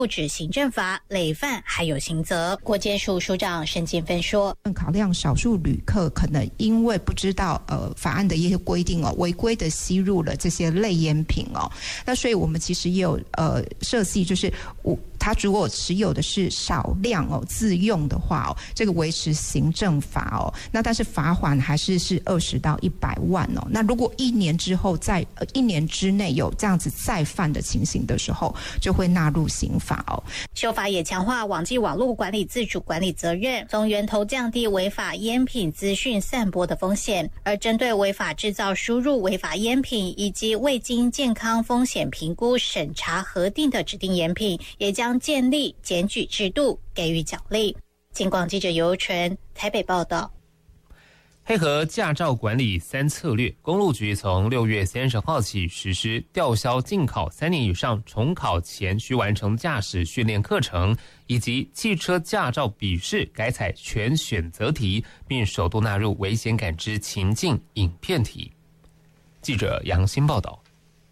不止行政罚，累犯还有刑责。国检署署长沈建芬说， 考量少数旅客可能因为不知道法案的一些规定违规的吸入了这些类烟品那所以我们其实也有设计，就是他如果持有的是少量自用的话这个维持行政罚那但是罚款还是20到100万那如果1年之后在1年之内有这样子再犯的情形的时候，就会纳入刑法修法也强化网际网络管理自主管理责任，从源头降低违法烟品资讯散播的风险。而针对违法制造、输入违法烟品以及未经健康风险评估、审查核定的指定烟品，也将建立检举制度，给予奖励。警广记者尤纯台北报道。 配合驾照管理3策略，公路局从6月30号起实施吊销禁考3年以上重考前需完成驾驶训练课程，以及汽车驾照笔试改采全选择题，并首度纳入危险感知情境影片题。记者杨欣报道。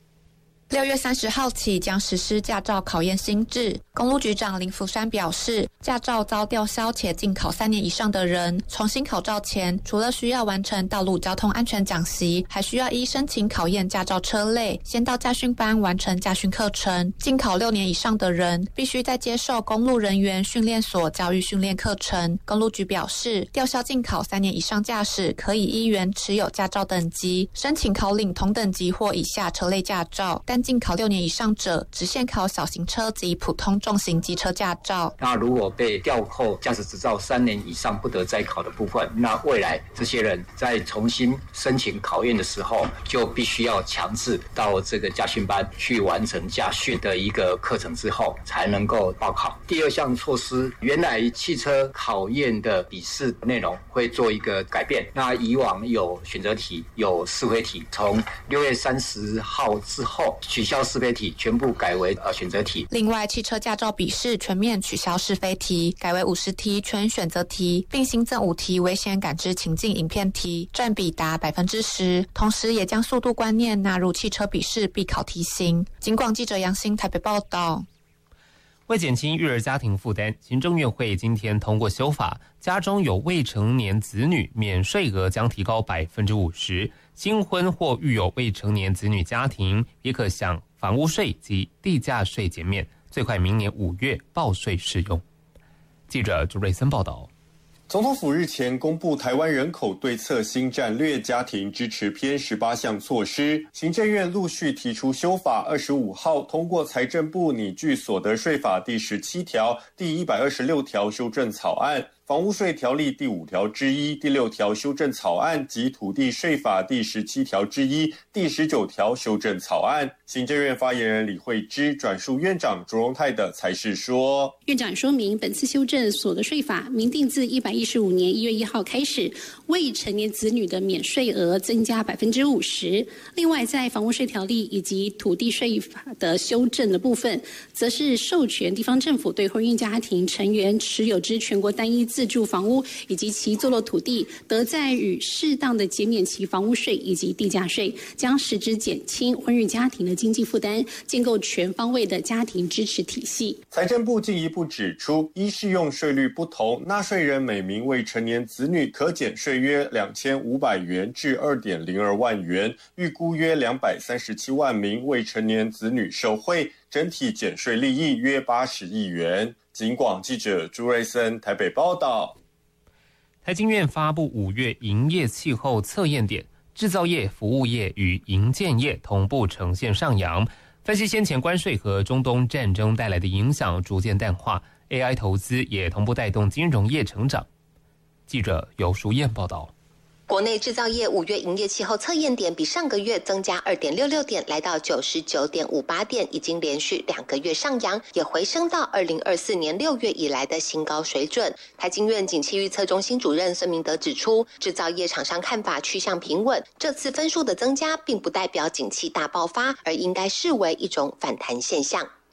6月30号起将实施驾照考验新制。公路局长林福山表示，驾照遭吊销且禁考3年以上的人，重新考照前，除了需要完成道路交通安全讲习，还需要依申请考验驾照车类，先到驾训班完成驾训课程。禁考6年以上的人，必须再接受公路人员训练所教育训练课程。公路局表示，吊销禁考3年以上驾驶，可以依原持有驾照等级，申请考领同等级或以下车类驾照，但禁考6年以上者，只限考小型车及普通重型机车驾照。 那如果被吊扣驾驶执照3年以上不得再考的部分，那未来这些人在重新申请考验的时候，就必须要强制到这个驾训班去完成驾训的一个课程之后，才能够报考。第二项措施，原来汽车考验的笔试内容会做一个改变。那以往有选择题，有是非题，从6月30号之后，取消是非题，全部改为选择题。 另外，汽车驾照笔试全面取消是非题，改为50题全选择题，并新增5题危险感知情境影片题，占比达10%。同时，也将速度观念纳入汽车笔试必考题型。警广记者杨欣台北报道。 为减轻育儿家庭负担，行政院会今天通过修法，家中有未成年子女，免税额将提高50%。新婚或育有未成年子女家庭，也可享房屋税及地价税减免，最快明年5月报税适用。记者朱瑞森报道。 总统府日前公布台湾人口对策新战略家庭支持篇18项措施，行政院陆续提出修法，25号通过财政部拟具所得税法第17条、第126条修正草案。房屋税条例第5条之一、第6条修正草案及土地税法第17条之一、第19条修正草案。行政院发言人李惠芝转述院长卓荣泰的裁示说， 院长说明，本次修正所得税法明定自115年1月1号开始，未成年子女的免税额增加50%。另外，在房屋税条例以及土地税法的修正的部分，则是授权地方政府对婚姻家庭成员持有之全国单一自住房屋以及其坐落土地，得在予适当的减免其房屋税以及地价税，将实质减轻婚育家庭的经济负担，建构全方位的家庭支持体系。 财政部进一步指出，依适用税率不同，纳税人每名未成年子女可减税约2500元至2.02万元，预估约237万名未成年子女受惠，整体减税利益约80亿元。警广记者朱瑞森台北报道。 台经院发布5月营业气候测验点，制造业、服务业与营建业同步呈现上扬。分析先前关税和中东战争带来的影响逐渐淡化， AI 投资也同步带动金融业成长。记者尤淑燕报道。 国内制造业5月营业气候测验点比上个月增加2.66点，来到99.58点，已经连续2个月上扬，也回升到2024年6月以来的新高水准。台经院景气预测中心主任孙明德指出，制造业厂商看法趋向平稳，这次分数的增加并不代表景气大爆发，而应该视为一种反弹现象。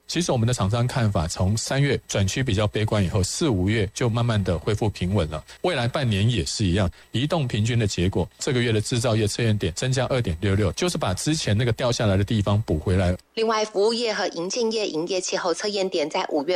其实我们的厂商看法，从3月转趋比较悲观以后，4、5月就慢慢的恢复平稳了。未来半年也是一样，移动平均的结果，这个月的制造业测验点增加 2.66， 就是把之前那个掉下来的地方补回来。 另外，服务业和营建业营业气候测验点在5月